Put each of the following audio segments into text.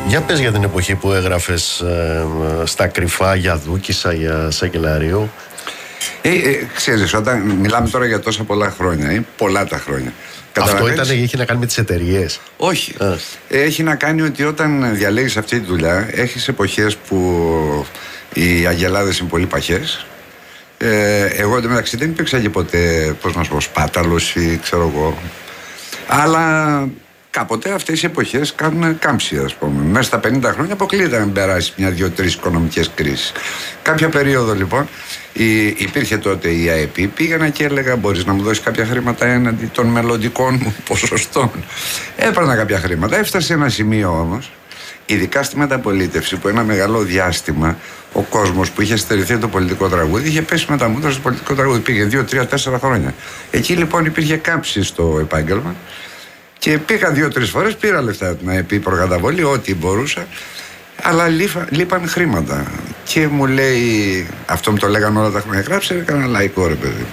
Για πες για την εποχή που έγραφες στα κρυφά για Δούκισσα, για Σακελαρίου. Ξέρεις, όταν μιλάμε τώρα για τόσα πολλά χρόνια, πολλά τα χρόνια. Αυτό είχε να κάνει με τις εταιρείες? Όχι. Έχει να κάνει ότι όταν διαλέγεις αυτή τη δουλειά, έχεις εποχές που οι αγελάδες είναι πολύ παχές. Εγώ εντωμεταξύ δεν υπήρξα και ποτέ, πώς να σου πω, σπάταλος ή ξέρω εγώ. Αλλά κάποτε αυτές οι εποχές κάνουν κάμψη, ας πούμε. Μέσα στα 50 χρόνια αποκλείεται να περάσει μια-δυο-τρεις οικονομικές κρίσεις. Κάποια περίοδο λοιπόν υπήρχε τότε η ΑΕΠ, πήγαινα και έλεγα: μπορείς να μου δώσεις κάποια χρήματα έναντι των μελλοντικών μου ποσοστών? Έπαιρνα κάποια χρήματα. Έφτασε ένα σημείο όμως, ειδικά στη μεταπολίτευση, που ένα μεγάλο διάστημα ο κόσμος που είχε στερηθεί το πολιτικό τραγούδι είχε πέσει με τα μούτρα στο πολιτικό τραγούδι. Πήγε 2, 3, 4 χρόνια. Εκεί λοιπόν υπήρχε κάμψη στο επάγγελμα και πήγα 2-3 φορές, πήρα λεφτά από την ΑΕΠ προκαταβολή, ό,τι μπορούσα. Αλλά λείπαν χρήματα. Και μου λέει, αυτό μου το λέγανε όλα τα χρόνια, γράψε κανένα λαϊκό, ρε παιδί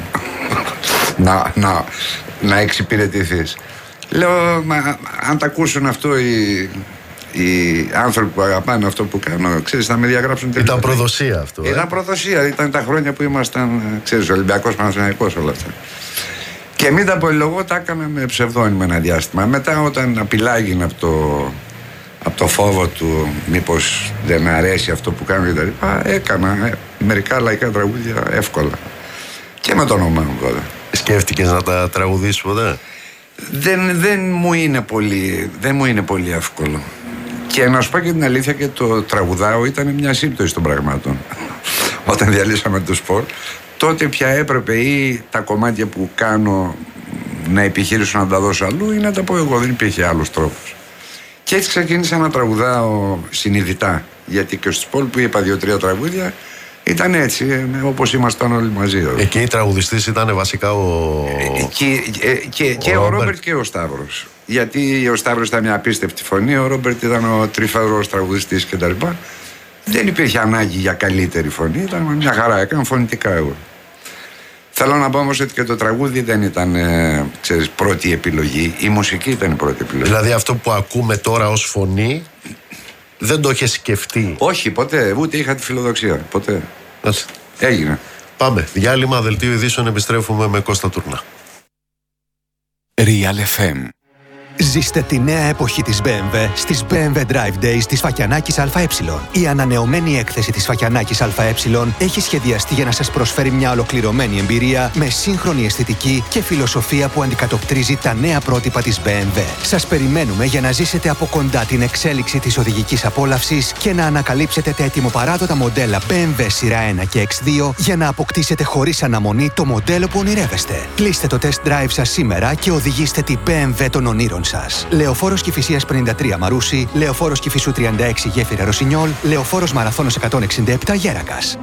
να εξυπηρετηθείς. Λέω, μα αν τα ακούσουν αυτό οι άνθρωποι που αγαπάνε αυτό που κάνω, ξέρεις, θα με διαγράψουν τελείως. Ήταν προδοσία αυτό. Ήταν προδοσία, ήταν τα χρόνια που ήμασταν, ξέρεις, Ολυμπιακός, Παναθηναϊκός, όλα αυτά. Και μην τα πολυλογώ, τα έκαμε με ψευδόνυμα ένα διάστημα. Μετά, όταν απειλάγει από το φόβο του μήπως δεν αρέσει αυτό που κάνω κτλ., έκανα μερικά λαϊκά τραγούδια εύκολα. Και με το όνομά μου βέβαια. Σκέφτηκες να τα τραγουδήσεις ποτέ? Δεν μου είναι πολύ εύκολο. Και να σου πω και την αλήθεια, και το τραγουδάω ήταν μια σύμπτωση των πραγμάτων. Όταν διαλύσαμε το σπορ, τότε πια έπρεπε ή τα κομμάτια που κάνω να επιχειρήσω να τα δώσω αλλού ή να τα πω εγώ, δεν υπήρχε άλλος τρόπος. Και έτσι ξεκίνησα να τραγουδάω συνειδητά. Γιατί και στο σπορ που είπα 2-3 τραγούδια ήταν έτσι, όπως ήμασταν όλοι μαζί. Εκεί οι τραγουδιστής ήταν βασικά και ο Ρόμπερτ και ο Σταύρος. Γιατί ο Σταύρος ήταν μια απίστευτη φωνή, ο Ρόμπερτ ήταν ο τρυφερός τραγουδιστής κτλ. Δεν υπήρχε ανάγκη για καλύτερη φωνή, ήταν μια χαρά, έκανα φωνητικά εγώ. Θέλω να πω όμως ότι και το τραγούδι δεν ήταν, ξέρεις, πρώτη επιλογή. Η μουσική ήταν η πρώτη επιλογή. Δηλαδή αυτό που ακούμε τώρα ως φωνή δεν το είχε σκεφτεί? Όχι, ποτέ. Ούτε είχα τη φιλοδοξία. Ποτέ. Έτσι. Έγινε. Πάμε. Διάλειμμα, δελτίο ειδήσεων, επιστρέφουμε με Κώστα Τουρνά. Real FM. Ζήστε τη νέα εποχή της BMW στις BMW Drive Days της Φακιανάκης ΑΕ. Η ανανεωμένη έκθεση της Φακιανάκης ΑΕ έχει σχεδιαστεί για να σας προσφέρει μια ολοκληρωμένη εμπειρία με σύγχρονη αισθητική και φιλοσοφία που αντικατοπτρίζει τα νέα πρότυπα της BMW. Σας περιμένουμε για να ζήσετε από κοντά την εξέλιξη της οδηγικής απόλαυσης και να ανακαλύψετε τα ετοιμοπαράδοτα μοντέλα BMW σειρά 1 και X2 για να αποκτήσετε χωρίς αναμονή το μοντέλο που ονειρεύεστε. Κλείστε το test drive σας σήμερα και οδηγήστε την BMW των ονείρων σας. Λεωφόρος Κηφισίας 53 Μαρούσι, Λεωφόρος Κηφισού 36 Γέφυρα Ρωσινιόλ, Λεωφόρος Μαραθώνος 167 Γέρακας.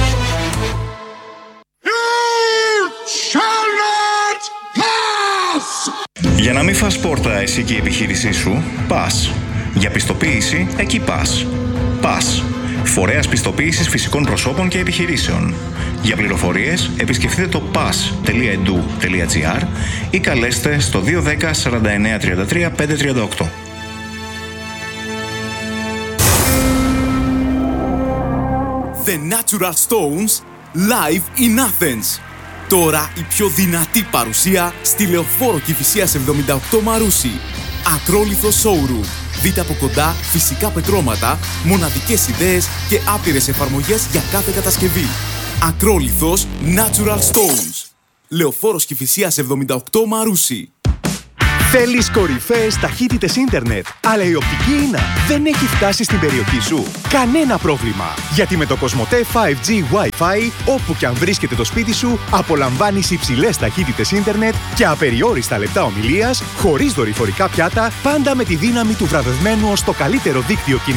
Για να μην φας πόρτα εσύ και η επιχείρησή σου, πας. Για πιστοποίηση, εκεί πας. Πας. Φορέας πιστοποίησης φυσικών προσώπων και επιχειρήσεων. Για πληροφορίες επισκεφτείτε το pas.edu.gr ή καλέστε στο 210 49 33 538. The Natural Stones live in Athens. Τώρα η πιο δυνατή παρουσία στη Λεωφόρο Κηφισίας 78 Μαρούσι. Ακρόλιθο showroom. Δείτε από κοντά φυσικά πετρώματα, μοναδικές ιδέες και άπειρες εφαρμογές για κάθε κατασκευή. Ακρόλιθος Natural Stones. Λεωφόρος Κηφισίας 78 Μαρούσι. Θέλεις κορυφαίες ταχύτητες ίντερνετ, αλλά η οπτική ίνα δεν έχει φτάσει στην περιοχή σου? Κανένα πρόβλημα, γιατί με το Κοσμοτέ 5G Wi-Fi, όπου και αν βρίσκεται το σπίτι σου, απολαμβάνεις υψηλές ταχύτητες ίντερνετ και απεριόριστα λεπτά ομιλίας, χωρίς δορυφορικά πιάτα, πάντα με τη δύναμη του βραβευμένου ως το καλύτερο δίκτυο κινητής